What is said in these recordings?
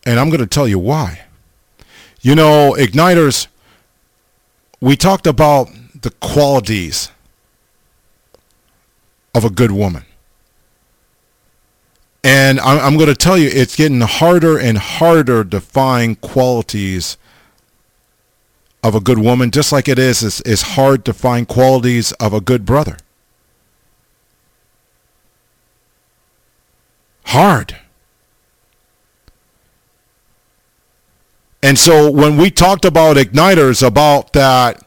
And I'm going to tell you why. You know, Igniters, we talked about the qualities of a good woman. And I'm going to tell you, it's getting harder and harder to find qualities of a good woman, just like it is hard to find qualities of a good brother. Hard. And so when we talked about Igniters, about that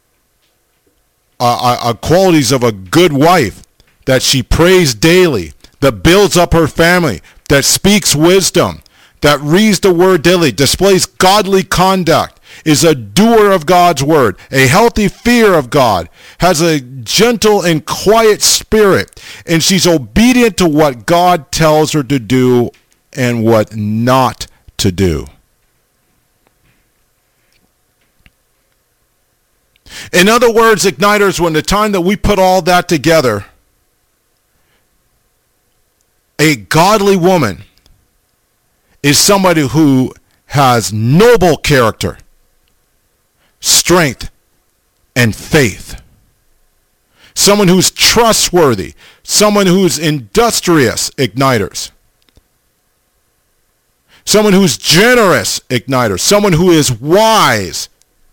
qualities of a good wife, that she prays daily, that builds up her family, that speaks wisdom, that reads the word daily, displays godly conduct, is a doer of God's word, a healthy fear of God, has a gentle and quiet spirit, and she's obedient to what God tells her to do and what not to do. In other words, Igniters, when the time that we put all that together, a godly woman is somebody who has noble character, strength, and faith. Someone who's trustworthy, someone who's industrious, Igniters. Someone who's generous, Igniters. Someone who is wise.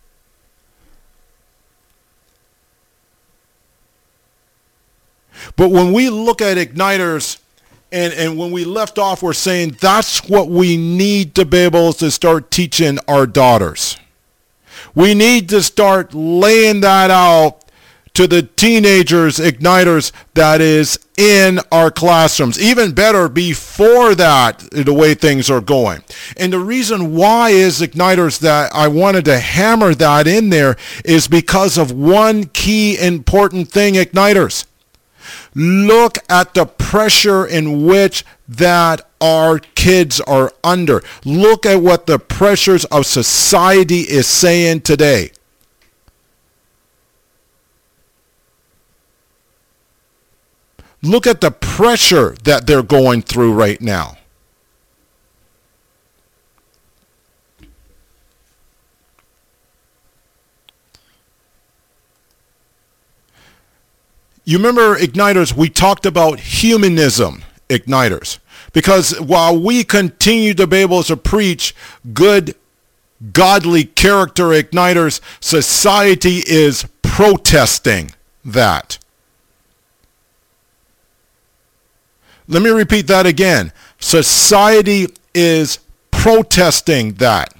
But when we look at Igniters, and when we left off, we're saying that's what we need to be able to start teaching our daughters. We need to start laying that out to the teenagers, Igniters, that is in our classrooms. Even better, before that, the way things are going. And the reason why is, Igniters, that I wanted to hammer that in there is because of one key important thing, Igniters. Look at the pressure in which that our kids are under. Look at what the pressures of society is saying today. Look at the pressure that they're going through right now. You remember, Igniters, we talked about humanism, Igniters. Because while we continue to be able to preach good, godly character, Igniters, society is protesting that. Let me repeat that again. Society is protesting that.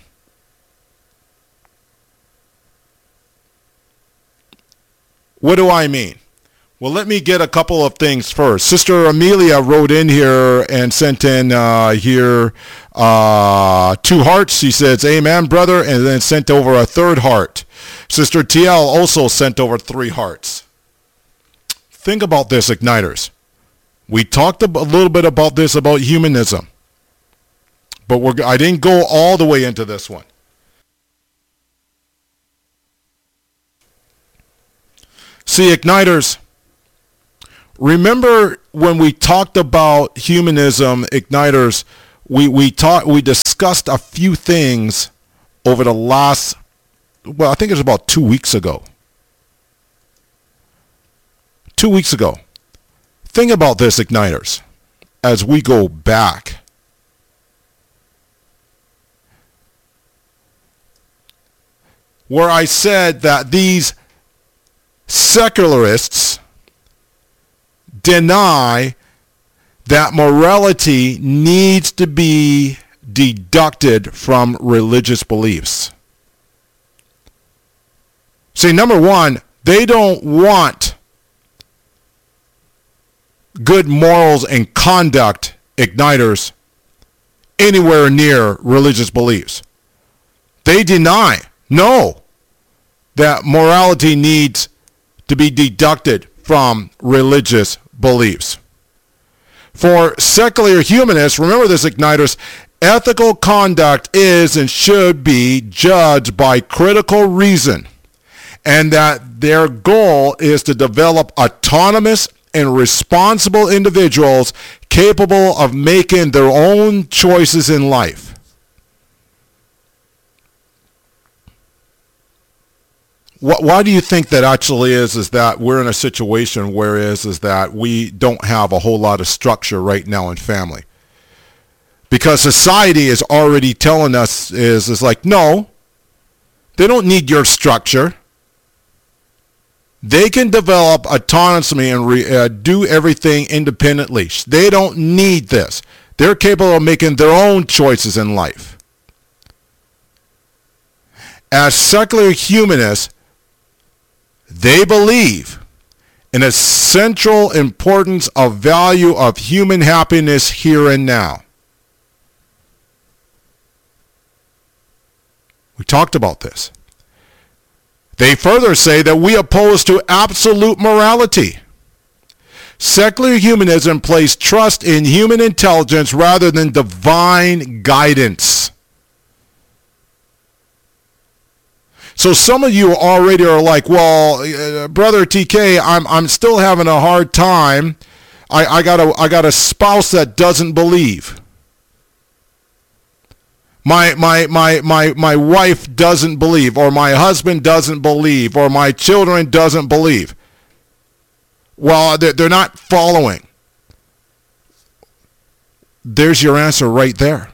What do I mean? Well, let me get a couple of things first. Sister Amelia wrote in here and sent in here 2 hearts. She says, amen, brother, and then sent over a 3rd heart. Sister TL also sent over 3 hearts. Think about this, Igniters. We talked a little bit about this, about humanism. But I didn't go all the way into this one. See, Igniters, remember when we talked about humanism, Igniters, we discussed a few things over the last, well, I think it was about 2 weeks ago. 2 weeks ago. Think about this, Igniters, as we go back. Where I said that these secularists deny that morality needs to be deducted from religious beliefs. See, number one, they don't want good morals and conduct, Igniters, anywhere near religious beliefs. They deny, no, that morality needs to be deducted from religious beliefs. For secular humanists, remember this, Igniters, ethical conduct is and should be judged by critical reason, and that their goal is to develop autonomous and responsible individuals capable of making their own choices in life. Why do you think that actually is that we're in a situation where is that we don't have a whole lot of structure right now in family? Because society is already telling us is like, no, they don't need your structure. They can develop autonomously and do everything independently. They don't need this. They're capable of making their own choices in life. As secular humanists, they believe in a central importance of value of human happiness here and now. We talked about this. They further say that we oppose to absolute morality. Secular humanism places trust in human intelligence rather than divine guidance. So some of you already are like, well, Brother TK, I'm still having a hard time. I got a spouse that doesn't believe. My wife doesn't believe, or my husband doesn't believe, or my children doesn't believe. Well, they're not following. There's your answer right there.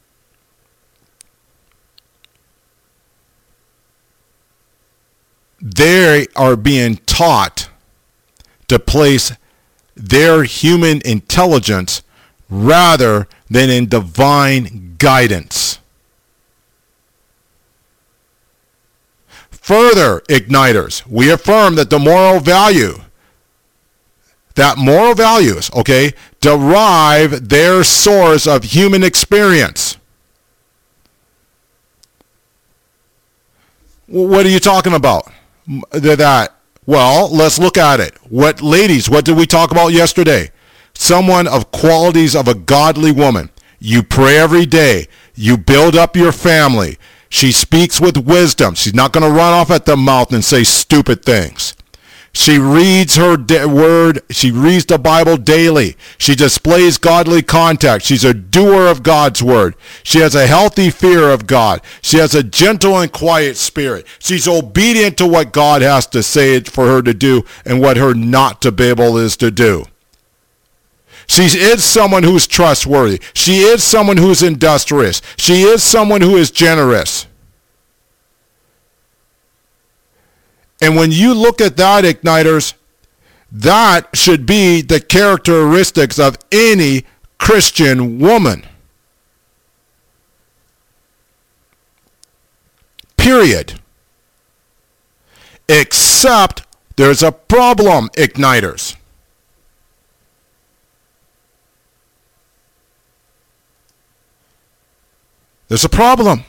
They are being taught to place their human intelligence rather than in divine guidance. Further, igniters, we affirm that moral values, okay, derive their source of human experience. What are you talking about? Well, let's look at it. Ladies, what did we talk about yesterday? Someone of qualities of a godly woman. You pray every day. You build up your family. She speaks with wisdom. She's not going to run off at the mouth and say stupid things. She reads her word. She reads the Bible daily. She displays godly conduct. She's a doer of God's word. She has a healthy fear of God. She has a gentle and quiet spirit. She's obedient to what God has to say for her to do and what her not to be able is to do. She is someone who's trustworthy. She is someone who's industrious. She is someone who is generous. And when you look at that, igniters, that should be the characteristics of any Christian woman. Period. Except there's a problem, igniters. There's a problem.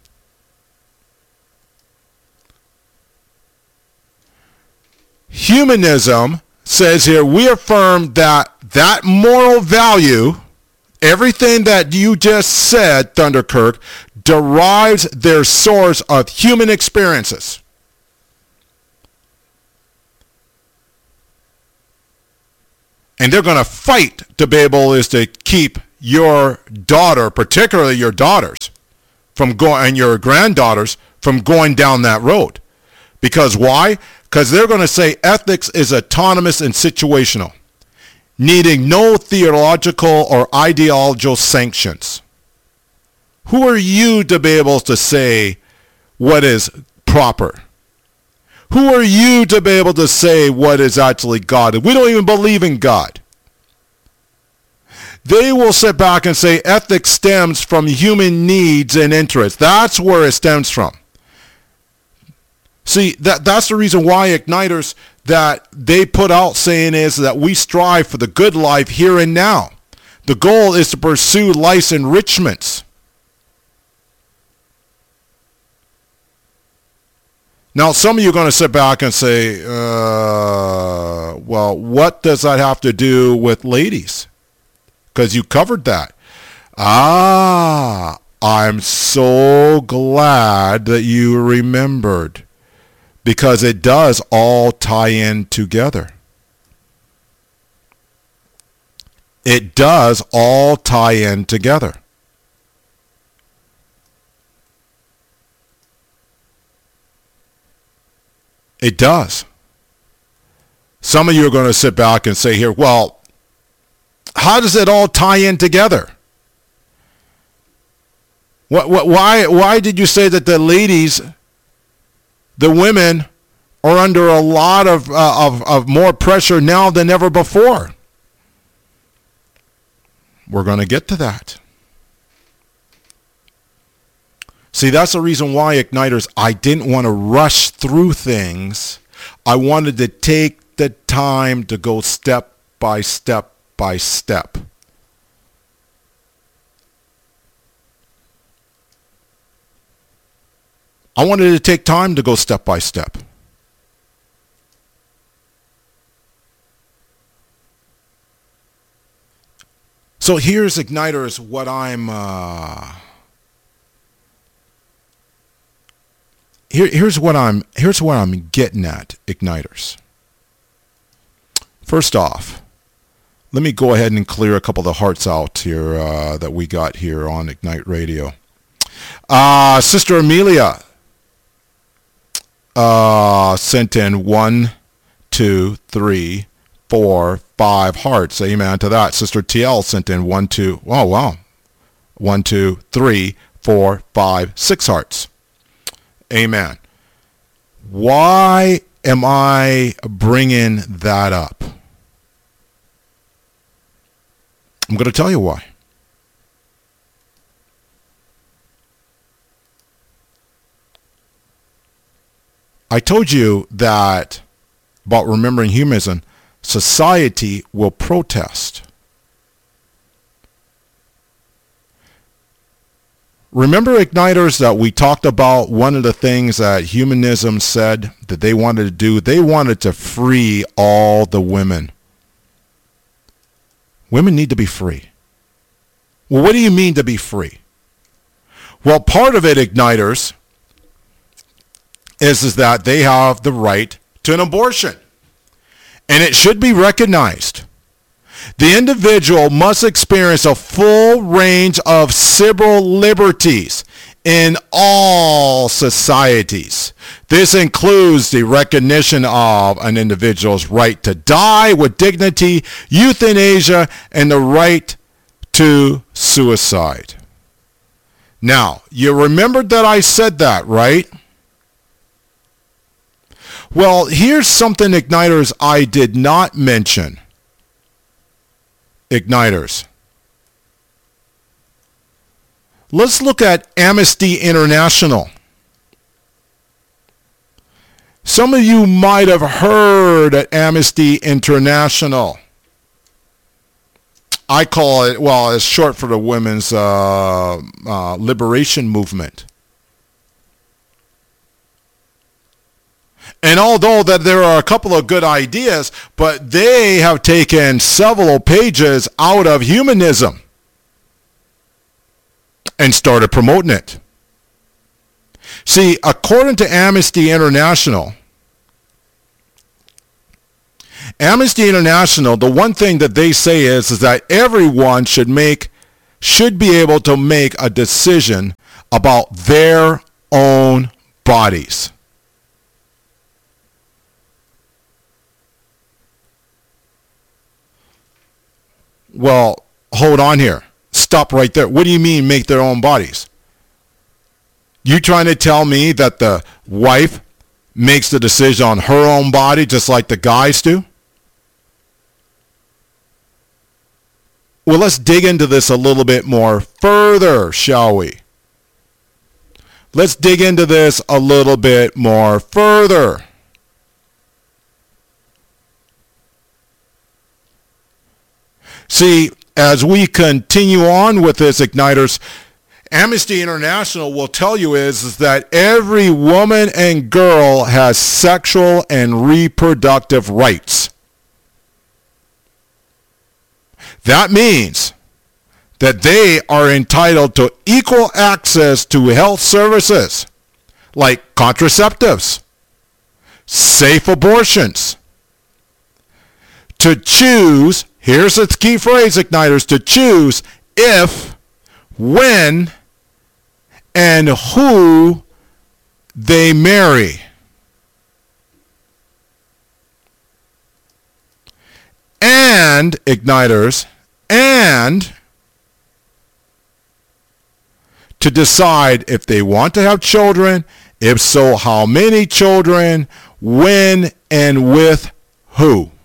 Humanism says here, we affirm that moral value, everything that you just said, Thunderkirk, derives their source of human experiences. And they're going to fight to be able to keep your daughter, particularly your daughters, from going, and your granddaughters from going down that road. Because why? Because they're going to say ethics is autonomous and situational, needing no theological or ideological sanctions. Who are you to be able to say what is proper? Who are you to be able to say what is actually God? We don't even believe in God. They will sit back and say ethics stems from human needs and interests. That's where it stems from. See, that's the reason why igniters that they put out saying is that we strive for the good life here and now. The goal is to pursue life's enrichments. Now, some of you are going to sit back and say, well, what does that have to do with ladies? Because you covered that. I'm so glad that you remembered. Because it does all tie in together. It does all tie in together. It does. Some of you are going to sit back and say here, well, how does it all tie in together? Why did you say that the ladies, the women, are under a lot of more pressure now than ever before? We're going to get to that. See, that's the reason why, Igniters, I didn't want to rush through things. I wanted to take the time to go step by step by step. I wanted to take time to go step by step. So here's, Igniters, what here's what I'm getting at, Igniters. First off, let me go ahead and clear a couple of the hearts out here that we got here on Ignite Radio. Sister Amelia sent in 1, 2, 3, 4, 5 hearts. Amen to that. Sister TL sent in 1, 2. Oh wow, 1, 2, 3, 4, 5, 6 hearts. Amen. Why am I bringing that up? I'm going to tell you why. I told you that about remembering humanism, society will protest. Remember, Igniters, that we talked about one of the things that humanism said that they wanted to do? They wanted to free all the women. Women need to be free. Well, what do you mean to be free? Well, part of it, Igniters, is that they have the right to an abortion. And it should be recognized. The individual must experience a full range of civil liberties in all societies. This includes the recognition of an individual's right to die with dignity, euthanasia, and the right to suicide. Now, you remembered that I said that, right? Well, here's something, Igniters, I did not mention. Igniters. Let's look at Amnesty International. Some of you might have heard at Amnesty International. I call it, well, it's short for the women's liberation movement. And although that there are a couple of good ideas, but they have taken several pages out of humanism and started promoting it. See, according to Amnesty International, the one thing that they say is that everyone should be able to make a decision about their own bodies. Well, hold on here. Stop right there. What do you mean make their own bodies? You trying to tell me that the wife makes the decision on her own body just like the guys do? Well, let's dig into this a little bit more further, shall we? Let's dig into this a little bit more further. See, as we continue on with this, Igniters, Amnesty International will tell you is that every woman and girl has sexual and reproductive rights. That means that they are entitled to equal access to health services like contraceptives, safe abortions, to choose, here's the key phrase, Igniters, to choose if, when, and who they marry. and igniters, and to decide if they want to have children, if so, how many children, when, and with who.